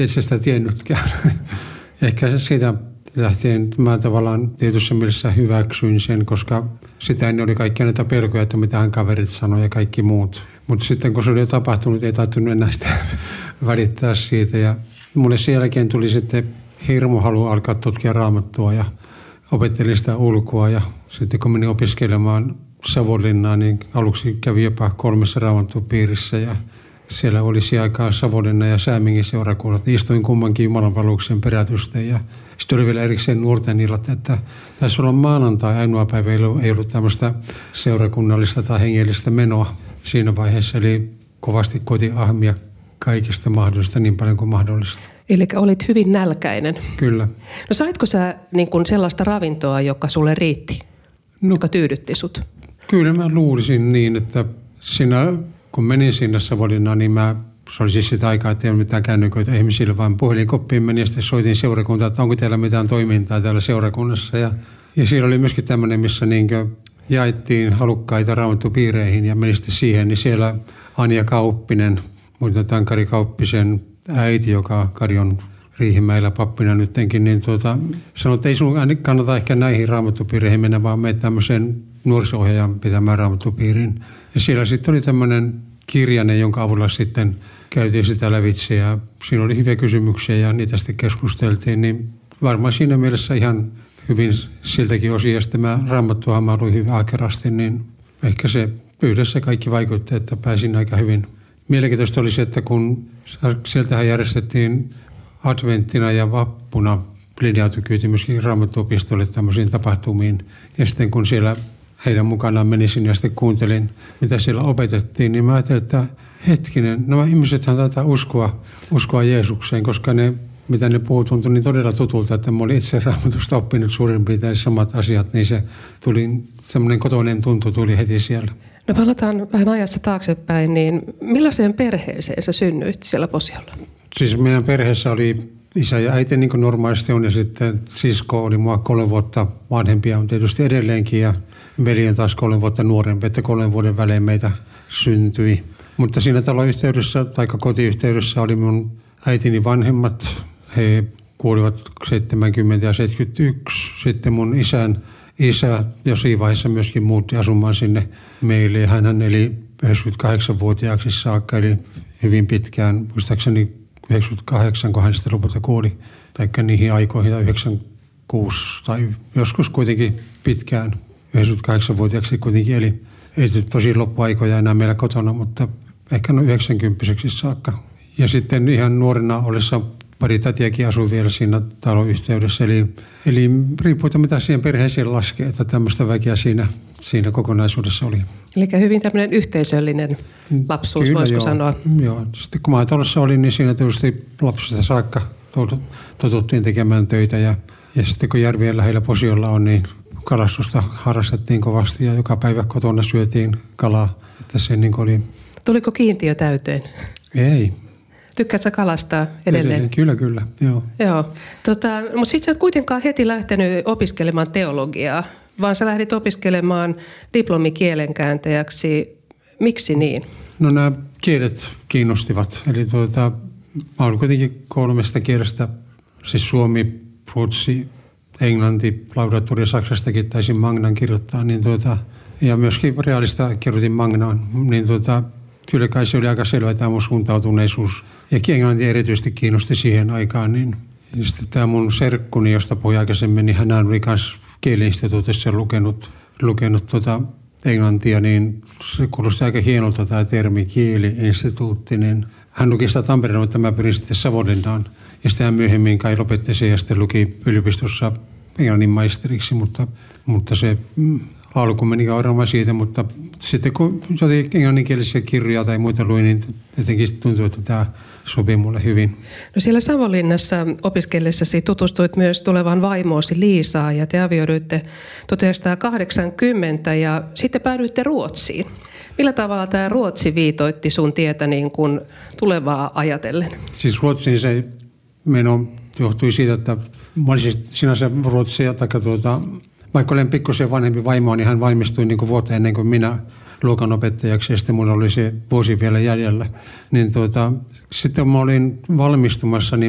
et sitä tiennytkään. Ehkä siitä lähtien mä tavallaan tietyssä mielessä hyväksyin sen, koska sitä ennen oli kaikkia näitä pelkoja, että mitähän kaverit sanoi ja kaikki muut. Mutta sitten kun se oli jo tapahtunut, ei tarvinnut enää sitä välittää siitä. Ja mulle sen jälkeen tuli sitten hirmu halu alkaa tutkia Raamattua ja opettelin sitä ulkoa. Ja sitten kun menin opiskelemaan Savonlinnaan, niin aluksi kävi jopa 3 raamattupiirissä ja siellä oli siihen aikaan Savonlinnan ja Säämingin seurakunnat. Istuin kummankin jumalanpalveluksen perätysten ja sitten oli vielä erikseen nuorten illat, että taisi olla maanantai ainoa päivä, ei ollut tämmöistä seurakunnallista tai hengellistä menoa siinä vaiheessa. Eli kovasti koitin ahmia kaikista mahdollista niin paljon kuin mahdollista. Eli olit hyvin nälkäinen. Kyllä. No saitko sä niin kun sellaista ravintoa, joka sulle riitti, joka tyydytti sut? Kyllä mä luulisin niin, että kun menin sinne Savonlinnaan, niin se oli siis sitä aikaa, että ei ole mitään kännyköitä ihmisille, vaan puhelinkoppiin meni ja sitten soitin seurakuntaan, että onko teillä mitään toimintaa täällä seurakunnassa. Ja siellä oli myöskin tämmöinen, missä jaettiin halukkaita raamattupiireihin ja meni sitten siihen, niin siellä Anja Kauppinen, muuten Kari Kauppisen äiti, joka Kari on Riihimäellä pappina nyttenkin, niin sanoi, että ei sun kannata ehkä näihin raamattupiireihin mennä, vaan mene tämmöiseen nuoriso-ohjaajan pitämään raamattupiiriin. Ja siellä sitten oli tämmöinen kirjainen, jonka avulla sitten käytiin sitä lävitse ja siinä oli hyviä kysymyksiä ja niitä sitten keskusteltiin, niin varmaan siinä mielessä ihan hyvin siltäkin osin. Ja sitten Raamattuahan mä luin hyvin ahkerasti, niin ehkä se yhdessä kaikki vaikutti, että pääsin aika hyvin. Mielenkiintoista oli se, että kun sieltähän järjestettiin adventtina ja vappuna linja-autokyyti myöskin Raamattuopistolle tämmöisiin tapahtumiin. Ja sitten kun siellä heidän mukanaan menisin ja sitten kuuntelin, mitä siellä opetettiin, niin mä ajattelin, että hetkinen, nämä ihmisethän taitaa uskoa Jeesukseen, koska mitä ne puhuu, tuntui niin todella tutulta, että mä olin itse Raamatusta oppinut suurin piirtein samat asiat, niin se tuli, semmoinen kotoinen tuntu tuli heti siellä. No palataan vähän ajassa taaksepäin, niin millaiseen perheeseen sä synnyit siellä Posiolla? Siis meidän perheessä oli isä ja äiti niin kuin normaalisti on ja sitten sisko oli mua 3 vuotta vanhempia on tietysti edelleenkin ja veli on taas 3 vuotta nuorempi, että 3 vuoden välein meitä syntyi. Mutta siinä taloyhteydessä tai kotiyhteydessä oli mun äitini vanhemmat. He kuolivat 70 ja 71. Sitten mun isä jossain vaiheessa myöskin muutti asumaan sinne meille. Ja hän eli 98-vuotiaaksi saakka, eli hyvin pitkään, muistaakseni 98, kun hän sitten lopulta kuoli, taikka niihin aikoihin, 96 tai joskus kuitenkin pitkään, 98-vuotiaaksi kuitenkin, eli ei tosi loppuaikoja enää meillä kotona, mutta ehkä noin 90 saakka. Ja sitten ihan nuorena ollessa pari tätiäkin asui vielä siinä taloyhteydessä, eli riippuu, mitä siihen perheeseen laskee, että tämmöistä väkeä siinä kokonaisuudessa oli. Eli hyvin tämmöinen yhteisöllinen lapsuus, kyllä, voisiko sanoa? Joo, sitten kun maatalossa olin, niin siinä tietysti lapsesta saakka totuttiin tekemään töitä ja sitten kun järvien lähellä Posiolla on, niin kalastusta harrastettiin kovasti ja joka päivä kotona syötiin kalaa, että se niin oli. Tuliko kiintiö täyteen? Ei. Tykkäätkö sä kalastaa edelleen? Kyllä, joo. Mutta sitten sä et kuitenkaan heti lähtenyt opiskelemaan teologiaa, vaan sä lähdit opiskelemaan diplomikielenkääntäjäksi. Miksi niin? No nämä kielet kiinnostivat. Eli mä olin kuitenkin 3 kielestä, siis suomi, ruotsi, englanti, laudatuuri saksastakin taisin Magnan kirjoittaa, niin ja myöskin realista kirjoitin Magnaan, niin kyllä kai se oli aika selvä tämä mun suuntautuneisuus. Ja englanti erityisesti kiinnosti siihen aikaan. Niin sitten tämä mun serkkuni, josta puhuin aikaisemmin, niin hän oli myös kieli-instituutissa lukenut englantia, niin se kuulosti aika hienolta tämä termi kieli-instituutti. Niin hän luki sitä Tampereella, mutta mä pyrin sitten Savonlinnaan. Ja sitten hän myöhemmin kai lopetti sen ja sitten luki yliopistossa englannin maisteriksi, mutta se alku meni varmaan siitä, mutta sitten kun englanninkielisiä kirjoja tai muita luin, niin jotenkin tuntui, että tämä sopii mulle hyvin. No siellä Savonlinnassa opiskellessasi tutustuit myös tulevan vaimoosi Liisaan ja te avioiduitte 1980 ja sitten päädyitte Ruotsiin. Millä tavalla tämä Ruotsi viitoitti sun tietä niin kuin tulevaa ajatellen? Siis Ruotsiin se meno johtui siitä, että mä olin siis sinänsä Ruotsia, vaikka olen pikkusen vanhempi vaimo, niin hän valmistui niin kuin vuotta ennen kuin minä luokanopettajaksi ja sitten minulla oli se vuosi vielä jäljellä. Niin sitten mä olin valmistumassa, niin